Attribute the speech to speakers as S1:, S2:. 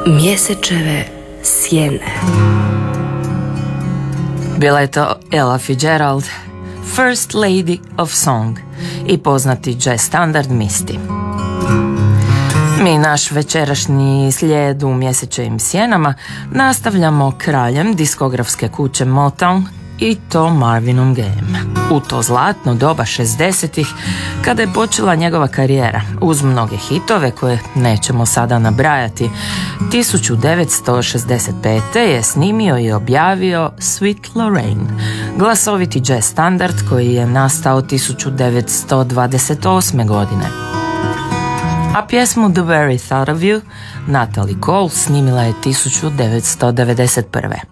S1: Mjesečeve sjene.
S2: Bila je to Ella Fitzgerald, First Lady of Song i poznati jazz standard Misty. Mi naš večerašnji slijed u Mjesečevim sjenama nastavljamo kraljem diskografske kuće Motown i to Marvinom Gayeom. U to zlatno doba 60-ih kada je počela njegova karijera uz mnoge hitove koje nećemo sada nabrajati, 1965. je snimio i objavio Sweet Lorraine, glasoviti jazz standard koji je nastao 1928. godine. A pjesmu The Very Thought of You Natalie Cole snimila je 1991.